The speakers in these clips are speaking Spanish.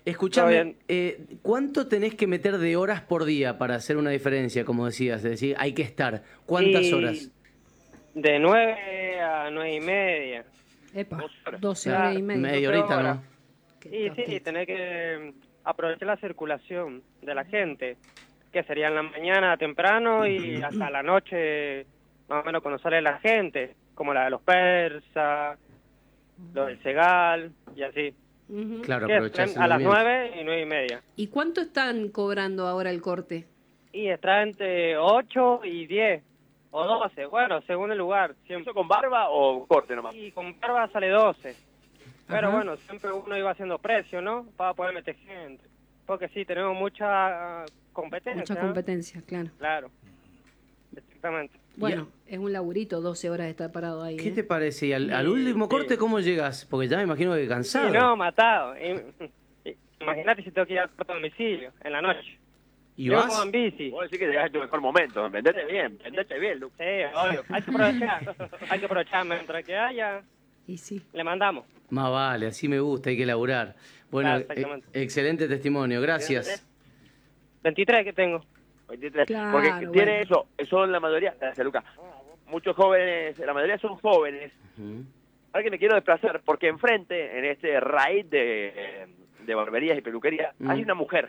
Escuchame, ¿cuánto tenés que meter de horas por día para hacer una diferencia, como decías? Es decir, hay que estar. ¿Cuántas horas? De 9 a 9 y media. Epa, 2 horas. 12 horas y media. Media horita, ¿no? Y sí, tenés que aprovechar la circulación de la gente, que sería en la mañana temprano y hasta la noche, más o menos cuando sale la gente, como la de los persas, los del Segal y así. Claro, Que aprovechás a las el 9 y 9 y media. ¿Y cuánto están cobrando ahora el corte? Y está entre 8 y 10 o 12, bueno, según el lugar. Siempre. ¿Eso con barba o corte nomás? Y con barba sale 12. Pero Ajá. bueno, siempre uno iba haciendo precio, ¿no? Para poder meter gente. Porque sí, tenemos mucha competencia. Mucha ¿no? competencia, claro. Claro, exactamente. Bueno, es un laburito, 12 horas de estar parado ahí. ¿Qué te parece? ¿Y al último corte cómo llegas? Porque ya me imagino que cansado. Sí, no, matado. Imagínate si tengo que ir al corto domicilio en la noche. ¿Y Yo vas? como en bici. Vos decís que llegaste tu mejor momento. Vendete bien, Luke. Sí, obvio. Hay que aprovechar. Hay que aprovechar mientras que haya. Y sí. Le mandamos. Más vale, así me gusta, hay que laburar. Bueno, Claro, exactamente. Excelente testimonio, gracias. 23 que tengo. 23. Claro, Porque tiene bueno. eso, son la mayoría, gracias Lucas, muchos jóvenes, la mayoría son jóvenes. Ujú. Ahora que me quiero desplazar, porque enfrente, en este raíz de barberías y peluquería, hay una mujer.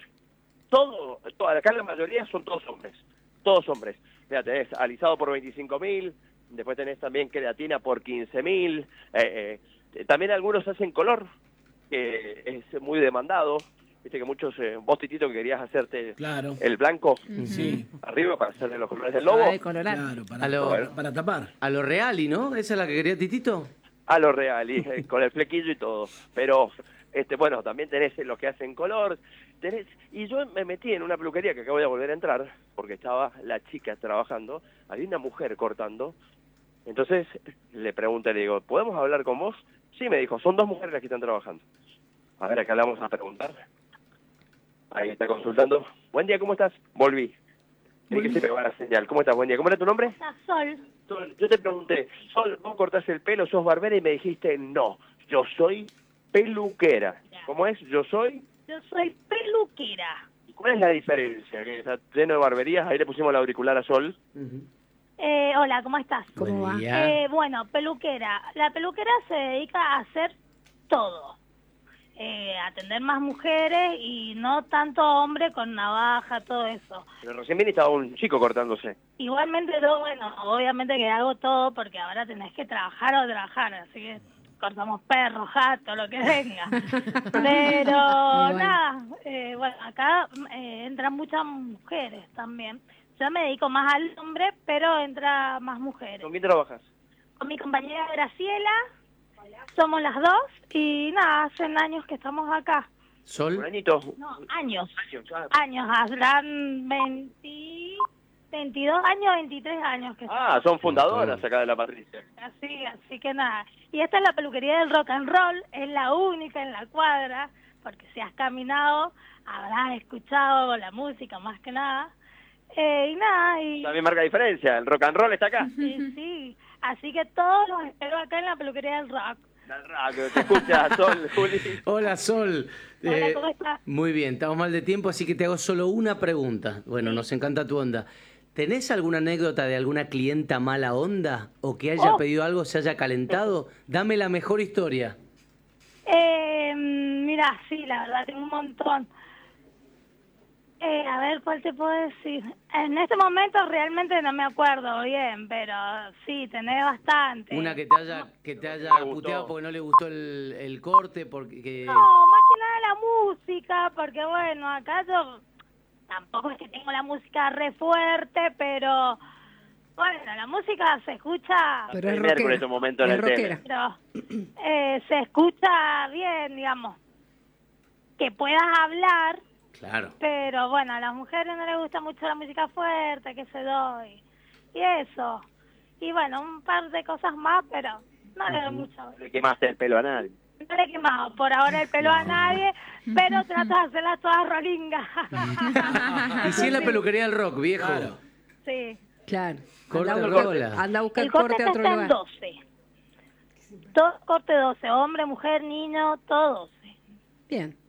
Acá la mayoría son todos hombres. Mira, tenés alisado por 25.000, después tenés también queratina por 15.000, también algunos hacen color, que es muy demandado. Viste que muchos, vos Titito que querías hacerte Claro. el blanco Sí, arriba para hacerle los colores del lobo, Ah, de colorar. claro, A para tapar. A lo Reali, ¿no? ¿Esa es la que quería Titito? a lo real, y, con el flequillo y todo. Pero, bueno, también tenés los que hacen color, y yo me metí en una peluquería que acabo de volver a entrar, porque estaba la chica trabajando, había una mujer cortando, entonces le pregunté, le digo, ¿podemos hablar con vos? Sí, me dijo, son 2 mujeres las que están trabajando. A ver, acá le vamos a preguntar. Ahí está consultando. Buen día, ¿cómo estás? Volví. Tiene que se pegó la señal. ¿Cómo estás? Buen día. ¿Cómo era tu nombre? Sol. Sol. Yo te pregunté, Sol, ¿vos cortás el pelo, sos barbera? Y me dijiste, no, yo soy peluquera. ¿Cómo es? Yo soy... Yo soy peluquera. ¿Y cuál es la diferencia? Que está lleno de barberías, ahí le pusimos el auricular a Sol. Hola, ¿cómo estás? ¿Cómo Buen va? día. Bueno, peluquera. La peluquera se dedica a hacer todo. Atender más mujeres y no tanto hombre con navaja, todo eso. Pero recién vine y estaba un chico cortándose. Igualmente yo, bueno, obviamente que hago todo porque ahora tenés que trabajar o trabajar, así que cortamos perros, gatos, lo que venga. Pero nada, bueno, acá entran muchas mujeres también. Yo me dedico más al hombre, pero entra más mujeres. ¿Con quién trabajas? Con mi compañera Graciela, somos las dos y nada, hacen años que estamos acá. ¿Un ¿Sol? añito? No, años. Claro. Años, habrán 22 años, 23 años que Son fundadoras acá de la Patricia. así que nada. Y esta es la peluquería del rock and roll, es la única en la cuadra, porque si has caminado, habrás escuchado la música más que nada. Y nada, y También marca diferencia, el rock and roll está acá. sí, así que todos los espero acá en la peluquería del rock. Del rock, te escucha Sol, Juli. Hola, Sol. Hola, ¿cómo estás? Muy bien, estamos mal de tiempo, así que te hago solo una pregunta. Bueno, nos encanta tu onda. ¿Tenés alguna anécdota de alguna clienta mala onda? ¿O que haya pedido algo, se haya calentado? Dame la mejor historia. Mira, sí, la verdad tengo un montón. A ver, ¿cuál te puedo decir? En este momento realmente no me acuerdo bien, pero sí, tenés bastante. Una que te haya No le gustó. puteado porque no le gustó el corte, porque... No, más que nada la música, porque bueno, acá yo tampoco es que tengo la música re fuerte, pero bueno, la música se escucha, Pero es Miércoles rockera. es un momento en Es el rockera. tema. pero se escucha bien, digamos, que puedas hablar. Claro. Pero bueno, a las mujeres no les gusta mucho la música fuerte, que se doy. Y eso. Y bueno, un par de cosas más, pero no le doy mucho. No le quemaste el pelo a nadie. No le he quemado por ahora el pelo a nadie, pero trato de hacerlas todas rolingas. Y si es la peluquería del rock, viejo. Claro. Sí. Claro. Corte Anda a de buscar- rola. Anda a buscar El corte corte a otro está en lugar. 12. Todo corte 12, hombre, mujer, niño, todo 12. Bien.